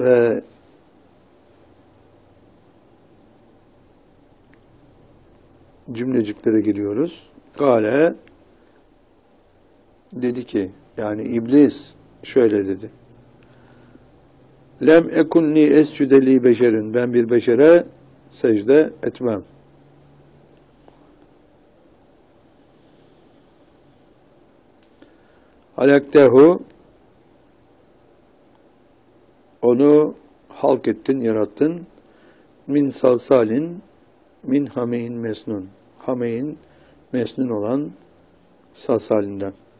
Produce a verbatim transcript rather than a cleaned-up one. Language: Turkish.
ve cümleciklere giriyoruz. Kale dedi ki, yani iblis şöyle dedi. Lem ekunni escüde li beşerin. Ben bir beşere secde etmem. Halaktehu, onu halk ettin, yarattın. Min salsalin, min hameyin mesnun. Hameyin mesnun olan salsalinden.